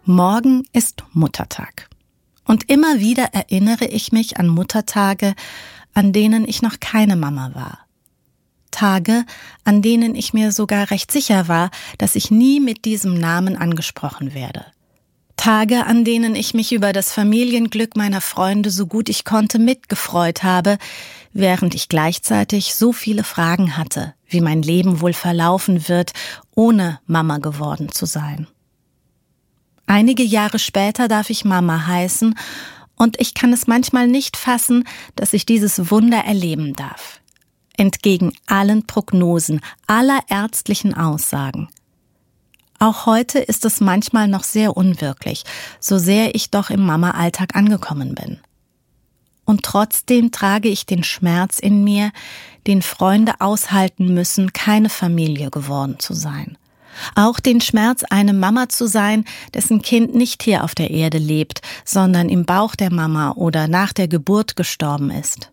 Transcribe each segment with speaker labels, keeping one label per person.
Speaker 1: Morgen ist Muttertag. Und immer wieder erinnere ich mich an Muttertage, an denen ich noch keine Mama war. Tage, an denen ich mir sogar recht sicher war, dass ich nie mit diesem Namen angesprochen werde. Tage, an denen ich mich über das Familienglück meiner Freunde so gut ich konnte mitgefreut habe, während ich gleichzeitig so viele Fragen hatte, wie mein Leben wohl verlaufen wird, ohne Mama geworden zu sein. Einige Jahre später darf ich Mama heißen und ich kann es manchmal nicht fassen, dass ich dieses Wunder erleben darf. Entgegen allen Prognosen, aller ärztlichen Aussagen. Auch heute ist es manchmal noch sehr unwirklich, so sehr ich doch im Mama-Alltag angekommen bin. Und trotzdem trage ich den Schmerz in mir, den Freunde aushalten müssen, keine Familie geworden zu sein. Auch den Schmerz, eine Mama zu sein, dessen Kind nicht hier auf der Erde lebt, sondern im Bauch der Mama oder nach der Geburt gestorben ist.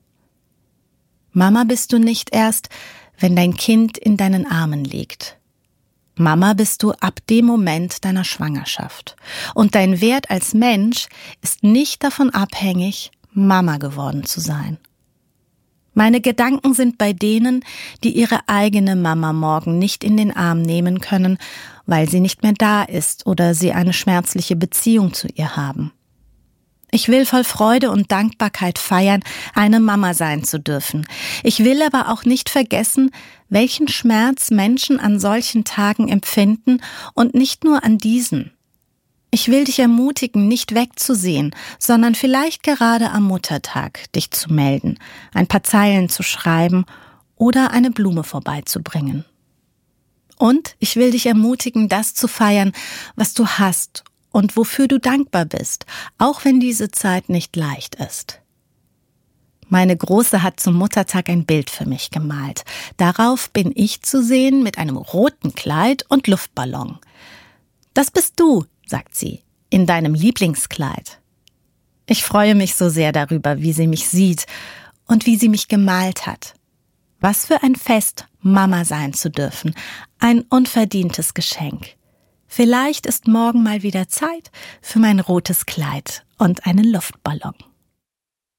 Speaker 1: Mama bist du nicht erst, wenn dein Kind in deinen Armen liegt. Mama bist du ab dem Moment deiner Schwangerschaft. Und dein Wert als Mensch ist nicht davon abhängig, Mama geworden zu sein. Meine Gedanken sind bei denen, die ihre eigene Mama morgen nicht in den Arm nehmen können, weil sie nicht mehr da ist oder sie eine schmerzliche Beziehung zu ihr haben. Ich will voll Freude und Dankbarkeit feiern, eine Mama sein zu dürfen. Ich will aber auch nicht vergessen, welchen Schmerz Menschen an solchen Tagen empfinden und nicht nur an diesen. Ich will dich ermutigen, nicht wegzusehen, sondern vielleicht gerade am Muttertag dich zu melden, ein paar Zeilen zu schreiben oder eine Blume vorbeizubringen. Und ich will dich ermutigen, das zu feiern, was du hast und wofür du dankbar bist, auch wenn diese Zeit nicht leicht ist. Meine Große hat zum Muttertag ein Bild für mich gemalt. Darauf bin ich zu sehen mit einem roten Kleid und Luftballon. Das bist du, sagt sie, in deinem Lieblingskleid. Ich freue mich so sehr darüber, wie sie mich sieht und wie sie mich gemalt hat. Was für ein Fest, Mama sein zu dürfen. Ein unverdientes Geschenk. Vielleicht ist morgen mal wieder Zeit für mein rotes Kleid und einen Luftballon.